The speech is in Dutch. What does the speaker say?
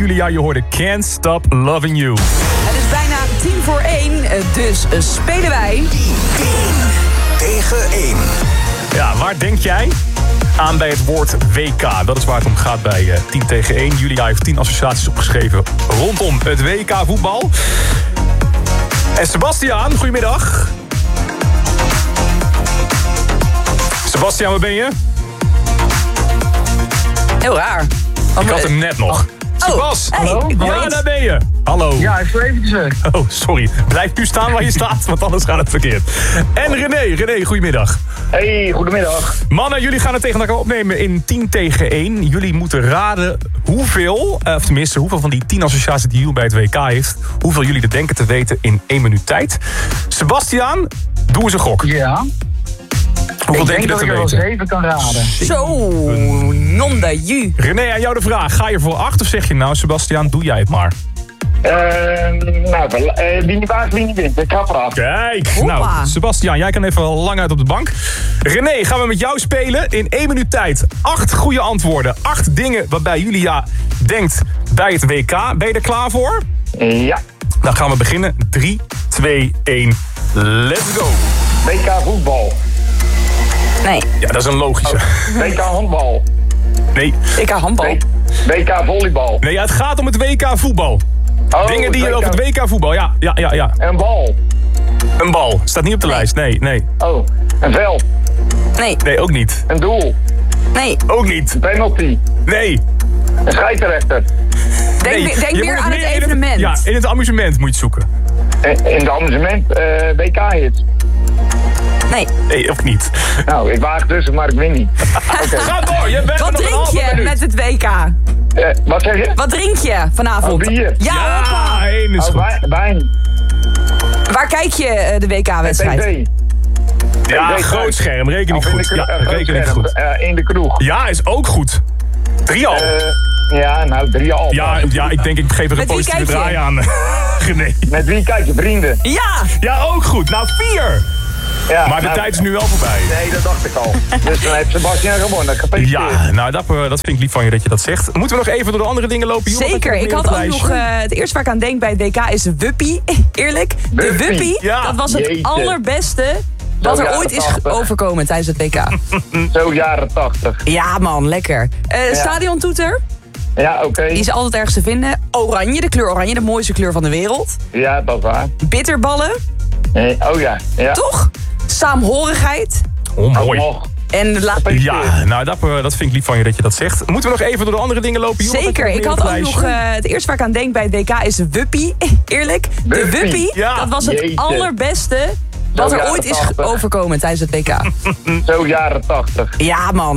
Julia, je hoorde Can't Stop Loving You. Het is bijna 1:10, dus spelen wij 10-1. Ja, waar denk jij aan bij het woord WK? Dat is waar het om gaat bij 10-1. Julia heeft 10 associaties opgeschreven rondom het WK voetbal. En Sebastiaan, goedemiddag. Sebastiaan, waar ben je? heel raar. Ik had hem net nog. Sebas, hallo? Ja, daar ben je. Hallo. Ja, ik wil eventjes weg. Oh, sorry. Blijf nu staan waar je staat, want anders gaat het verkeerd. En René, goedemiddag. Hey, goedemiddag. Mannen, jullie gaan het tegen elkaar opnemen in 10-1. Jullie moeten raden hoeveel van die 10 associaties die Jules bij het WK heeft, hoeveel jullie er denken te weten in 1 minuut tijd. Sebastiaan, doe eens een gok. Ja. Hoeveel denk je dat te ik er wel weten? 7 kan raden. Zo, nonda ju. René, aan jou de vraag. Ga je voor 8 of zeg je nou, Sebastiaan, doe jij het maar? Wie niet waagt, wie niet wint. Ik ga eraf. Kijk, Hoppa. nou, Sebastiaan, jij kan even lang uit op de bank. René, gaan we met jou spelen in 1 minuut tijd. 8 goede antwoorden. 8 dingen waarbij Julia denkt bij het WK. Ben je er klaar voor? Ja. Dan gaan we beginnen. 3, 2, 1, let's go. WK voetbal. Nee, Ja, dat is een logische. WK handbal. Nee, ik ga handbal. WK volleybal. nee, ja, het gaat om het WK voetbal. Oh, Dingen die over het WK voetbal, ja. Een bal. Een bal, staat niet op de lijst. Nee, Oh, een veld. nee, ook niet. Een doel. Nee, Ook niet. Een penalty. Nee. Een scheidsrechter. denk Je meer moet aan het meer evenement. Ja, in het amusement moet je het zoeken. In de amusement WK-hit. Nee, of niet. Nou, ik waag dus, maar ik win niet. Ga door, je bent er Wat nog een drink halve je minuut. met het WK? Wat zeg je? Wat drink je vanavond? Oh, bier. Ja, hoppa. 1 is goed. Wijn. Waar kijk je de WK-wedstrijd? TV. Ja, groot scherm, reken niet goed. Ja, reken niet goed. In de kroeg. Ja, is ook goed. 3 al. Ja, nou 3 al. Ja, ik denk ik geef er een Met wie positieve kijk je? draai aan. René. Met wie kijk je? Vrienden. Ja! Ja, ook goed. Nou, 4. Ja, Maar de nou, tijd is nu wel voorbij. Nee, dat dacht ik al. Dus dan heeft Sebastiaan gewonnen. Gefeliciteerd. Ja, nou, dat vind ik lief van je dat je dat zegt. Moeten we nog even door de andere dingen lopen? Joh, Zeker, wat ik heb had je ook meer op nog... het lijstje? het eerste waar ik aan denk bij het WK is Wuppie. Eerlijk, de Wuppie, Wuppie, ja. dat was het Jeetje. allerbeste wat Zo er jaren ooit is 80. overkomen tijdens het WK. Zo jaren 80. Ja man, lekker. Stadiontoeter, Ja, oké. die is altijd ergens te vinden. Oranje, de kleur oranje, de mooiste kleur van de wereld. Ja, dat is waar. Bitterballen, Oh ja. toch? Saamhorigheid. Oh, mooi. Nog. En Ja, nou, dat vind ik lief van je dat je dat zegt. Moeten we nog even door de andere dingen lopen? Joh, wat heb je Zeker, nog ik meer op had het ook nog... lijstje? het eerste waar ik aan denk bij het WK is Wuppie. Eerlijk, de Wuppie, Wuppie, ja. dat was het Jeetje. allerbeste wat er jaren ooit is 80. overkomen tijdens het WK. Zo jaren 80. Ja man.